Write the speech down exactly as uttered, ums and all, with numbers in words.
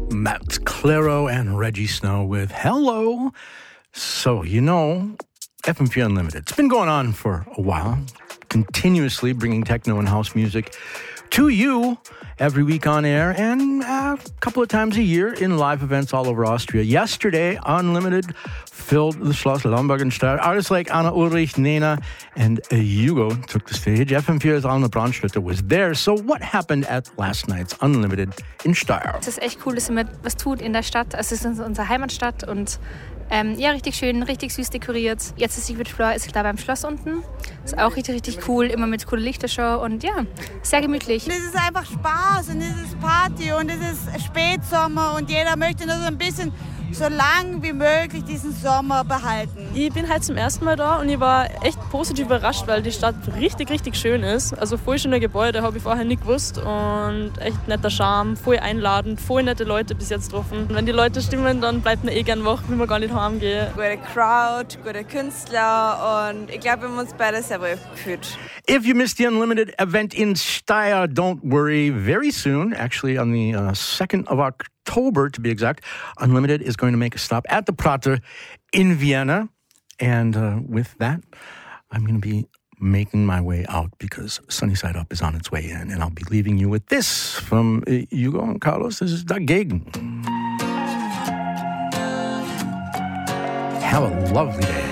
Matt Claro and Reggie Snow with Hello. So, you know, F M four Unlimited, it's been going on for a while, continuously bringing techno and house music to you every week on air and a couple of times a year in live events all over Austria. Yesterday, Unlimited filled the Schloss Lambergenstadt. Artists like Anna Ulrich, Nena, and Hugo took the stage. F M four's Alma Brandstätter was there. So what happened at last night's Unlimited in Steyr? Es ist echt cool, dass ihr was tut in der Stadt. Also es ist unsere Heimatstadt und ähm, ja, richtig schön, richtig süß dekoriert. Jetzt ist Secret Floor, ist klar beim Schloss unten. Ist auch richtig, richtig cool, immer mit cooler Lichtershow und ja, sehr gemütlich. Es ist einfach Spaß und es ist Party und es ist Spätsommer und jeder möchte nur so ein bisschen so lang wie möglich diesen Sommer behalten. Ich bin halt zum ersten Mal da und ich war echt positiv überrascht, weil die Stadt richtig, richtig schön ist. Also voll schöne Gebäude, habe ich vorher nicht gewusst und echt netter Charme, voll einladend, voll nette Leute bis jetzt getroffen. Und wenn die Leute stimmen, dann bleibt man eh gern wach, will man gar nicht heimgehen. Gute Crowd, gute Künstler und ich glaube, wir haben uns beide sehr wohl gefühlt. If you missed the Unlimited event in Steyr, don't worry. Very soon, actually on the uh, second of October to be exact, Unlimited is going to make a stop at the Prater in Vienna. And uh, with that, I'm going to be making my way out because Sunny Side Up is on its way in. And I'll be leaving you with this from uh, Hugo and Carlos. This is Dagegen. Have a lovely day.